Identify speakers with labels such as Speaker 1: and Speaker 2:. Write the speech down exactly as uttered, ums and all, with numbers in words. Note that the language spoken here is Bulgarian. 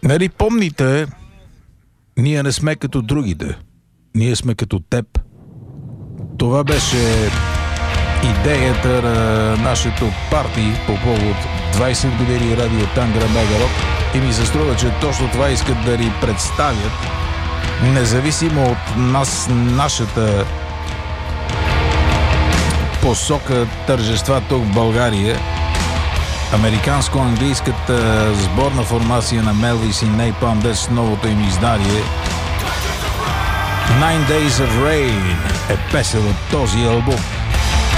Speaker 1: Нали помните, ние не сме като другите. Ние сме като теб. Това беше идеята на нашето парти по повод двайсет години радио Тангра Мегарок и ми се струва, че точно това искат да ни представят, независимо от нас, нашата посока тържества тук в България. Американско-английската сборна формация на Мелвис и Napalm Death с новото им издание Nine Days of Rain е песен от този албум.